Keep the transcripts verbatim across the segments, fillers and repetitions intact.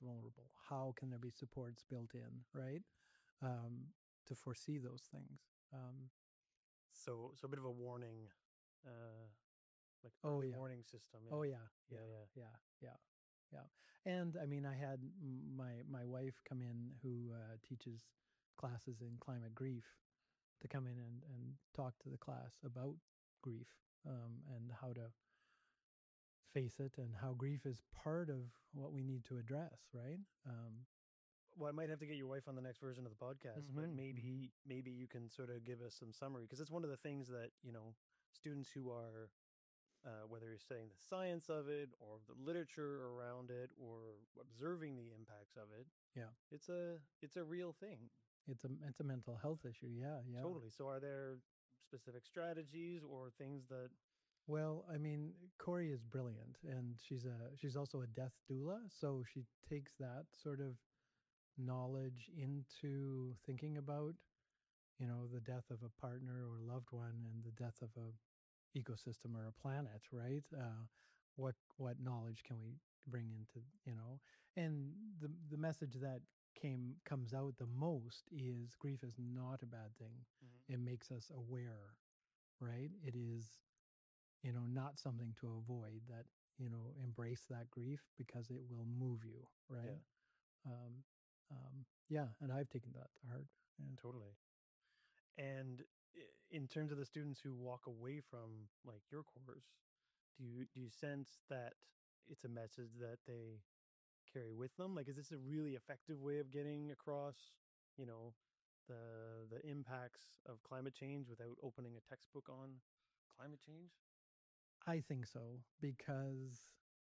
vulnerable? How can there be supports built in, right? Um, to foresee those things. Um, So, so a bit of a warning, uh, like oh early yeah, warning system. oh Yeah, yeah, yeah, yeah, yeah. yeah, yeah, yeah. And I mean, I had m- my my wife come in who uh, teaches classes in climate grief to come in and and talk to the class about grief, um, and how to face it, and how grief is part of what we need to address, right? Um, Well, I might have to get your wife on the next version of the podcast, but mhm, mhm. maybe maybe you can sort of give us some summary because it's one of the things that you know students who are uh, whether you're studying the science of it or the literature around it or observing the impacts of it, Yeah, it's a it's a real thing. it's a it's a mental health issue. Yeah, yeah. Totally. So, are there specific strategies or things that? Well, I mean, Corey is brilliant, and she's a she's also a death doula, so she takes that sort of knowledge into thinking about, you know, the death of a partner or loved one, and the death of a ecosystem or a planet, right? Uh, what what knowledge can we bring into, you know? And the the message that came comes out the most is grief is not a bad thing. Mhm. It makes us aware, right? It is, you know, not something to avoid. That, you know, embrace that grief because it will move you, right? Yeah, Um, um, yeah, and I've taken that to heart. Yeah. totally. And i- in terms of the students who walk away from like your course, do you do you sense that it's a message that they carry with them? Like, is this a really effective way of getting across, you know, the the impacts of climate change without opening a textbook on climate change? I think so, because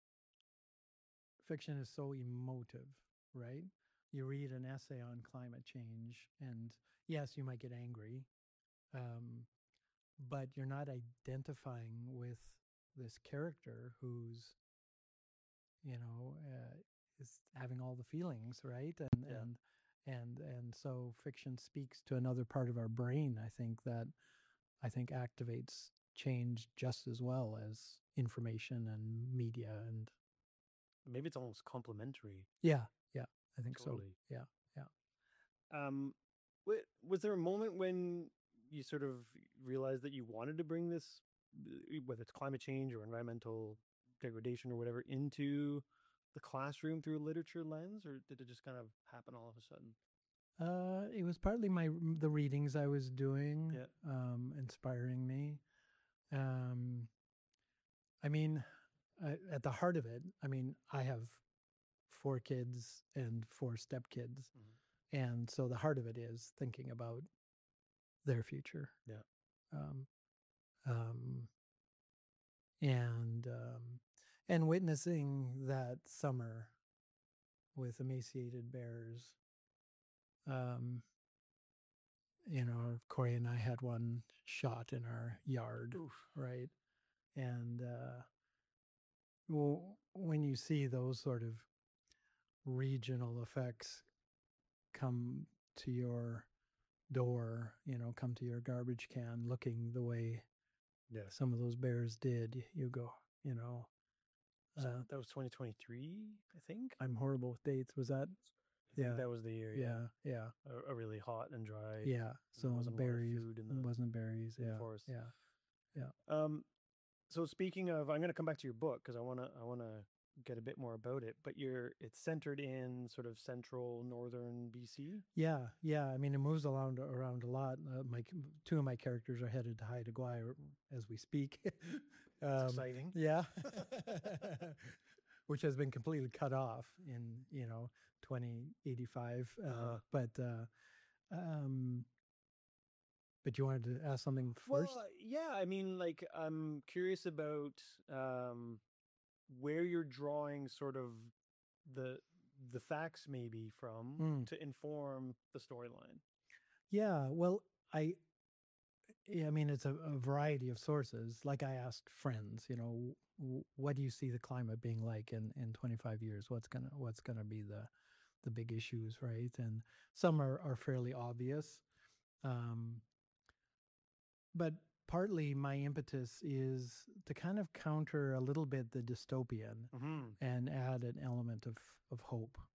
fiction is so emotive, right? You read an essay on climate change, and yes, you might get angry, um, but you're not identifying with this character who's, you know, uh, is having all the feelings, right? And Yeah. and and and so fiction speaks to another part of our brain. I think that I think activates change just as well as information and media. And Maybe it's almost complementary. yeah, yeah, I think so. Totally. Yeah, yeah. Um, wa- was there a moment when you sort of realized that you wanted to bring this, uh, whether it's climate change or environmental degradation or whatever, into the classroom through a literature lens, or did it just kind of happen all of a sudden? Uh, it was partly my the readings I was doing, Yeah. um, inspiring me. Um, I mean, uh, at the heart of it, I mean, I have four kids and four stepkids, Mhm. and so the heart of it is thinking about their future, Yeah. um, um, and um, and witnessing that summer with emaciated bears. Um, you know, Corey and I had one shot in our yard, Oof. right? And uh, well, when you see those sort of regional effects come to your door, you know, come to your garbage can looking the way Yeah. some of those bears did, you go, you know, So uh, that was twenty twenty-three, I think. I'm horrible with dates. Was that? I think Yeah, that was the year. Yeah. yeah, yeah, A, a really hot and dry. yeah. And there So wasn't a lot of berries food in the wasn't berries. in the Yeah, forest. yeah, yeah. Um, so speaking of, I'm going to come back to your book because I want to I want to get a bit more about it. But you're it's centered in sort of central northern B C. Yeah, yeah. I mean, it moves around around a lot. Uh, my two of my characters are headed to Haida Gwaii as we speak. It's um, exciting. yeah, which has been completely cut off in, you know, twenty eighty-five. Uh, Uh-huh. but uh, um, but you wanted to ask something Well, first? uh, yeah. I mean, like, I'm curious about um, where you're drawing sort of the the facts maybe from Mm. to inform the storyline. Yeah. Well, I yeah, I mean, it's a, a variety of sources. Like I asked friends, you know, w- what do you see the climate being like in, in twenty-five years? What's gonna what's gonna be the the big issues, right? And some are, are fairly obvious, um, but partly my impetus is to kind of counter a little bit the dystopian Mm-hmm. and add an element of of hope,